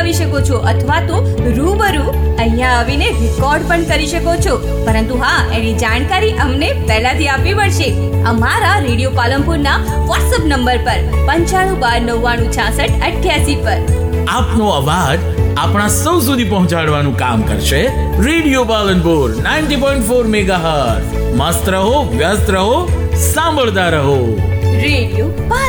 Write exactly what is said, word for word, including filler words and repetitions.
મંગાવી શકો છો અથવા તો રૂબરૂ અહીંયા આવીને રેકોર્ડ પણ કરી શકો છો. પરંતુ હા, એની જાણકારી અમને પહેલાથી આપવી પડશે. અમારા રેડિયો પાલનપુરના વોટ્સએપ નંબર પર પંચાણું બાર નવ્વાણું છાસઠ અઠ્યાસી પર આપનો અવાજ આપણા સૌ સુધી પહોંચાડવાનું કામ કરશે radio Palanpur ninety point four megahertz. મસ્ત રહો, વ્યસ્ત રહો, સાંભળતા રહો. રેડિયો